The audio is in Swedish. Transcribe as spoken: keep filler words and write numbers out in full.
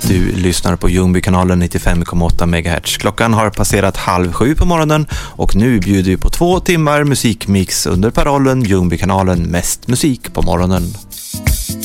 Du lyssnar på Ljungbykanalen nittiofem komma åtta megahertz. Klockan har passerat halv sju på morgonen och nu bjuder vi på två timmar musikmix under parollen Ljungbykanalen, mest musik på morgonen.